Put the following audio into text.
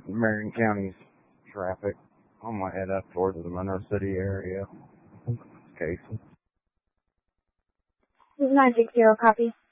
Marion County's traffic. I'm gonna head up towards the Monroe City area. Casey. 960, copy.